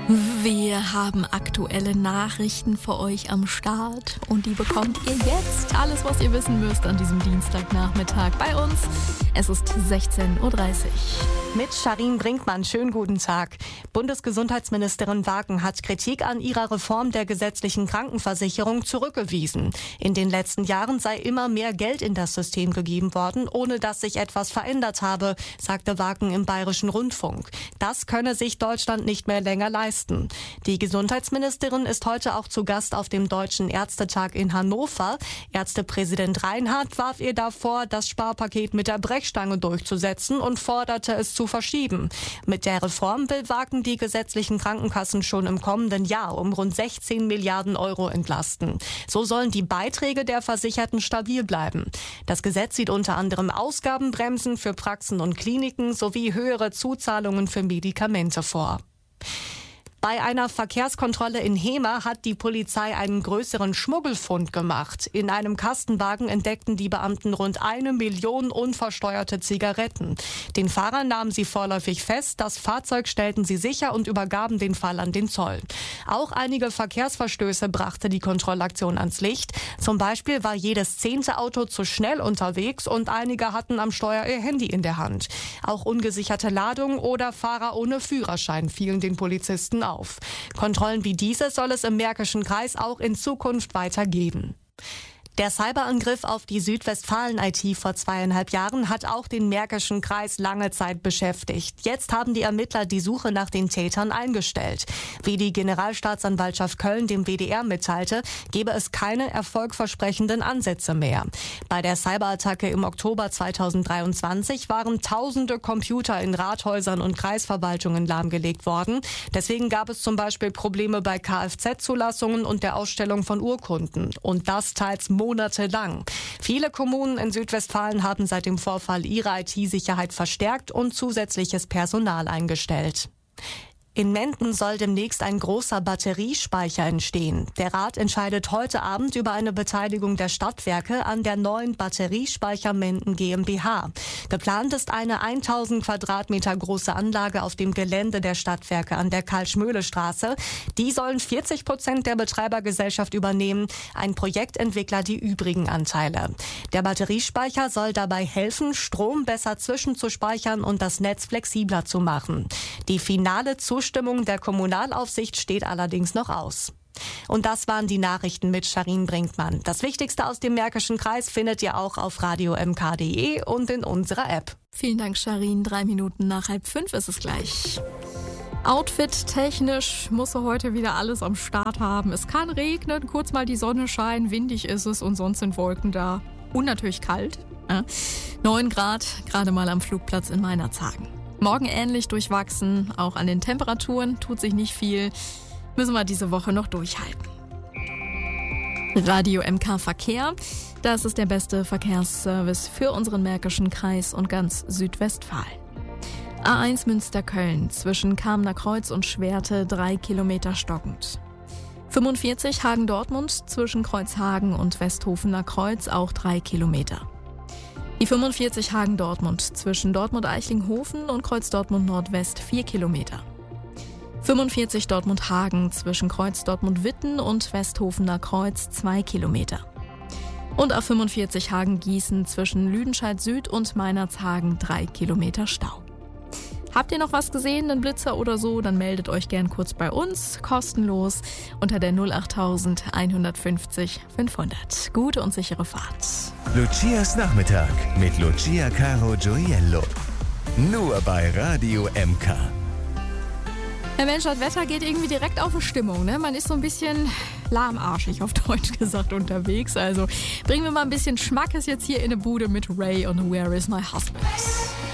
Wir haben aktuelle Nachrichten für euch am Start und die bekommt ihr jetzt. Alles, was ihr wissen müsst an diesem Dienstagnachmittag bei uns. Es ist 16.30 Uhr. Mit Sharin Brinkmann, schönen guten Tag. Bundesgesundheitsministerin Wagen hat Kritik an ihrer Reform der gesetzlichen Krankenversicherung zurückgewiesen. In den letzten Jahren sei immer mehr Geld in das System gegeben worden, ohne dass sich etwas verändert habe, sagte Wagen im Bayerischen Rundfunk. Das könne sich Deutschland nicht mehr länger leisten. Die Gesundheitsministerin ist heute auch zu Gast auf dem Deutschen Ärztetag in Hannover. Ärztepräsident Reinhardt warf ihr davor, das Sparpaket mit der Brechstange durchzusetzen und forderte es zu verschieben. Mit der Reform will Wagen die gesetzlichen Krankenkassen schon im kommenden Jahr um rund 16 Milliarden Euro entlasten. So sollen die Beiträge der Versicherten stabil bleiben. Das Gesetz sieht unter anderem Ausgabenbremsen für Praxen und Kliniken sowie höhere Zuzahlungen für Medikamente vor. Bei einer Verkehrskontrolle in Hemer hat die Polizei einen größeren Schmuggelfund gemacht. In einem Kastenwagen entdeckten die Beamten rund 1 Million unversteuerte Zigaretten. Den Fahrer nahmen sie vorläufig fest, das Fahrzeug stellten sie sicher und übergaben den Fall an den Zoll. Auch einige Verkehrsverstöße brachte die Kontrollaktion ans Licht. Zum Beispiel war jedes 10. Auto zu schnell unterwegs und einige hatten am Steuer ihr Handy in der Hand. Auch ungesicherte Ladung oder Fahrer ohne Führerschein fielen den Polizisten auf. Kontrollen wie diese soll es im Märkischen Kreis auch in Zukunft weitergeben. Der Cyberangriff auf die Südwestfalen-IT vor 2,5 Jahren hat auch den Märkischen Kreis lange Zeit beschäftigt. Jetzt haben die Ermittler die Suche nach den Tätern eingestellt. Wie die Generalstaatsanwaltschaft Köln dem WDR mitteilte, gebe es keine erfolgversprechenden Ansätze mehr. Bei der Cyberattacke im Oktober 2023 waren tausende Computer in Rathäusern und Kreisverwaltungen lahmgelegt worden. Deswegen gab es zum Beispiel Probleme bei Kfz-Zulassungen und der Ausstellung von Urkunden. Und das teils monatelang. Viele Kommunen in Südwestfalen haben seit dem Vorfall ihre IT-Sicherheit verstärkt und zusätzliches Personal eingestellt. In Menden soll demnächst ein großer Batteriespeicher entstehen. Der Rat entscheidet heute Abend über eine Beteiligung der Stadtwerke an der neuen Batteriespeicher Menden GmbH. Geplant ist eine 1000 Quadratmeter große Anlage auf dem Gelände der Stadtwerke an der Karl-Schmöhle-Straße. Die sollen 40% der Betreibergesellschaft übernehmen, ein Projektentwickler die übrigen Anteile. Der Batteriespeicher soll dabei helfen, Strom besser zwischenzuspeichern und das Netz flexibler zu machen. Die finale Zustimmung der Kommunalaufsicht steht allerdings noch aus. Und das waren die Nachrichten mit Sharin Brinkmann. Das Wichtigste aus dem Märkischen Kreis findet ihr auch auf radiomk.de und in unserer App. Vielen Dank, Sharin. 3 Minuten nach 4:30 ist es gleich. Outfit-technisch muss er heute wieder alles am Start haben. Es kann regnen, kurz mal die Sonne scheinen, windig ist es und sonst sind Wolken da. Und natürlich kalt. 9 Grad, gerade mal am Flugplatz in Meinerzhagen. Morgen ähnlich durchwachsen, auch an den Temperaturen tut sich nicht viel. Müssen wir diese Woche noch durchhalten. Radio MK Verkehr, das ist der beste Verkehrsservice für unseren Märkischen Kreis und ganz Südwestfalen. A1 Münster-Köln zwischen Kamener Kreuz und Schwerte 3 Kilometer stockend. 45 Hagen-Dortmund zwischen Kreuzhagen und Westhofener Kreuz auch 3 Kilometer. Die 45 Hagen-Dortmund zwischen Dortmund-Eichlinghofen und Kreuz Dortmund-Nordwest 4 Kilometer. 45 Dortmund-Hagen zwischen Kreuz Dortmund-Witten und Westhofener Kreuz 2 Kilometer. Und A45 Hagen-Gießen zwischen Lüdenscheid Süd und Meinerzhagen 3 Kilometer Stau. Habt ihr noch was gesehen, einen Blitzer oder so, dann meldet euch gern kurz bei uns, kostenlos, unter der 08000 150 500. Gute und sichere Fahrt. Lucias Nachmittag mit Lucia Caro Gioiello. Nur bei Radio MK. Herr Mensch, das Wetter geht irgendwie direkt auf die Stimmung, ne? Man ist so ein bisschen lahmarschig, auf Deutsch gesagt, unterwegs. Also bringen wir mal ein bisschen Schmackes jetzt hier in eine Bude mit Ray und Where is my husband?